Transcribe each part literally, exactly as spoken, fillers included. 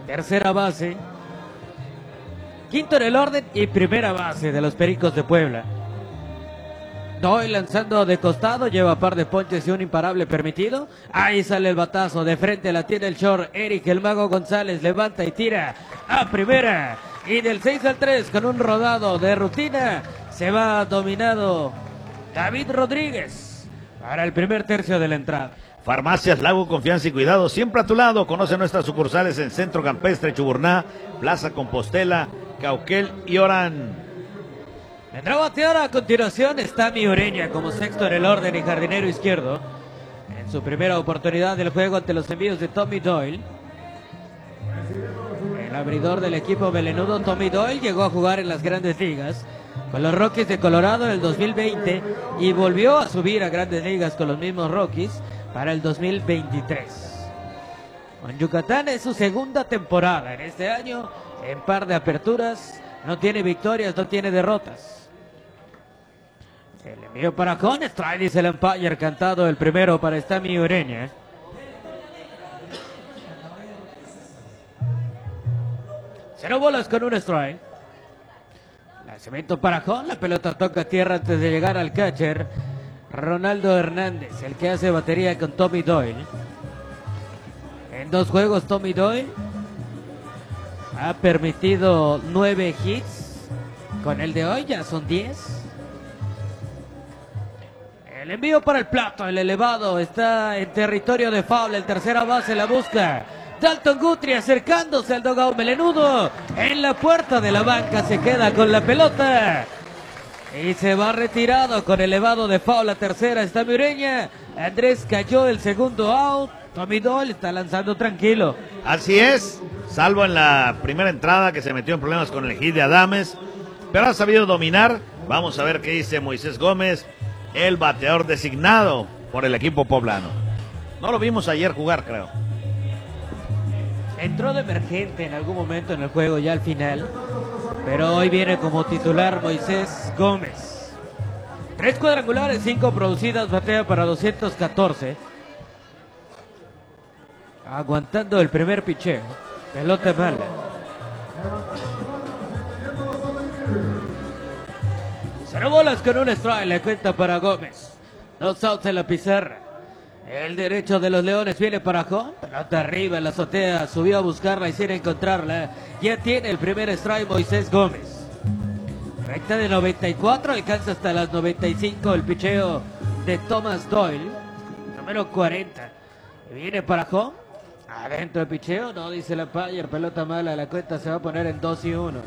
tercera base, quinto en el orden y primera base de los Pericos de Puebla. Doyle lanzando de costado, lleva par de ponches y un imparable permitido. Ahí sale el batazo, de frente la tiene el short. Eric el Mago González levanta y tira a primera. Y del seis al tres con un rodado de rutina se va dominado David Rodríguez para el primer tercio de la entrada. Farmacias Lago, confianza y cuidado siempre a tu lado. Conoce nuestras sucursales en Centro Campestre, Chuburná, Plaza Compostela, Cauquel y Orán. Vendrá a batear a continuación Stami Ureña como sexto en el orden y jardinero izquierdo. En su primera oportunidad del juego ante los envíos de Tommy Doyle. El abridor del equipo melenudo Tommy Doyle llegó a jugar en las grandes ligas con los Rockies de Colorado en el dos mil veinte y volvió a subir a grandes ligas con los mismos Rockies para el dos mil veintitrés. Con Yucatán es su segunda temporada en este año, en par de aperturas, no tiene victorias, no tiene derrotas. El envío para con strike, dice el umpire, cantado el primero para Stami Ureña. Cero bolas con un strike. Lanzamiento para con, la pelota toca tierra antes de llegar al catcher Ronaldo Hernández, el que hace batería con Tommy Doyle. En dos juegos Tommy Doyle ha permitido nueve hits. Con el de hoy ya son diez. El envío para el plato, el elevado, está en territorio de foul, el tercera base la busca Dalton Guthrie acercándose al dugout melenudo, en la puerta de la banca se queda con la pelota y se va retirado con elevado de foul, la tercera está Ureña. Andrés cayó el segundo out, Tommy Doyle está lanzando tranquilo. Así es, salvo en la primera entrada que se metió en problemas con el hit de Adames, pero ha sabido dominar. Vamos a ver qué dice Moisés Gómez, el bateador designado por el equipo poblano. No lo vimos ayer jugar, creo. Entró de emergente en algún momento en el juego ya al final, pero hoy viene como titular Moisés Gómez. Tres cuadrangulares, cinco producidas, batea para doscientos catorce. Aguantando el primer picheo. Pelota mala. Cero bolas con un strike, la cuenta para Gómez. Dos outs en la pizarra. El derecho de los Leones viene para home. Pelota arriba en la azotea, subió a buscarla y sin encontrarla. Ya tiene el primer strike Moisés Gómez. Recta de noventa y cuatro, alcanza hasta las noventa y cinco el picheo de Thomas Doyle. Número cuarenta. Viene para home. Adentro el picheo, no dice la umpire, pelota mala, la cuenta se va a poner en dos y uno.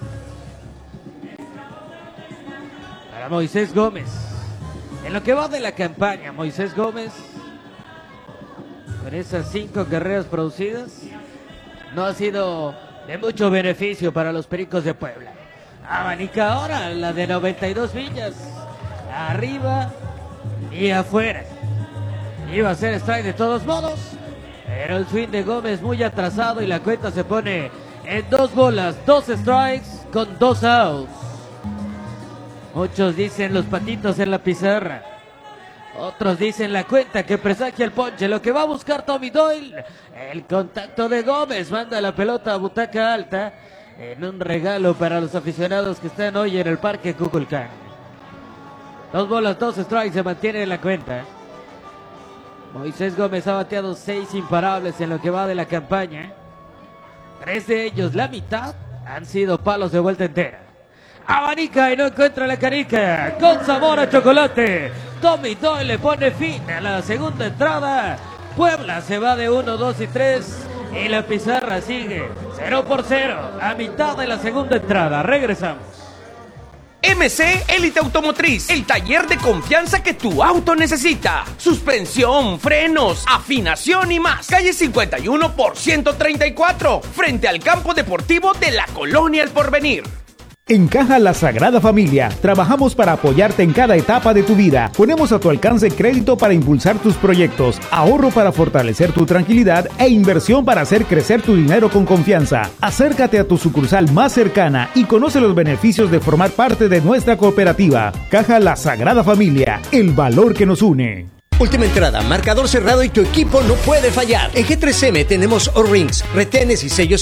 Para Moisés Gómez. En lo que va de la campaña, Moisés Gómez, con esas cinco carreras producidas, no ha sido de mucho beneficio para los Pericos de Puebla. Abanica ahora la de noventa y dos millas, arriba y afuera. Iba a ser strike de todos modos, pero el swing de Gómez muy atrasado y la cuenta se pone en dos bolas, dos strikes con dos outs. Muchos dicen los patitos en la pizarra. Otros dicen la cuenta que presagia el ponche. Lo que va a buscar Tommy Doyle. El contacto de Gómez. Manda la pelota a butaca alta. En un regalo para los aficionados que están hoy en el Parque Cuculcán. Dos bolas, dos strikes. Se mantiene en la cuenta. Moisés Gómez ha bateado seis imparables en lo que va de la campaña. Tres de ellos, la mitad, han sido palos de vuelta entera. Abanica y no encuentra la canica. Con sabor a chocolate. Tommy Doyle le pone fin a la segunda entrada. Puebla se va de uno, dos y tres. Y la pizarra sigue cero por cero a mitad de la segunda entrada. Regresamos. M C Élite Automotriz, el taller de confianza que tu auto necesita. Suspensión, frenos, afinación y más. Calle cincuenta y uno por ciento treinta y cuatro, frente al campo deportivo de la Colonia El Porvenir. En Caja La Sagrada Familia, trabajamos para apoyarte en cada etapa de tu vida. Ponemos a tu alcance crédito para impulsar tus proyectos, ahorro para fortalecer tu tranquilidad e inversión para hacer crecer tu dinero con confianza. Acércate a tu sucursal más cercana y conoce los beneficios de formar parte de nuestra cooperativa. Caja La Sagrada Familia, el valor que nos une. Última entrada, marcador cerrado y tu equipo no puede fallar. En G tres M tenemos O-Rings, retenes y sellos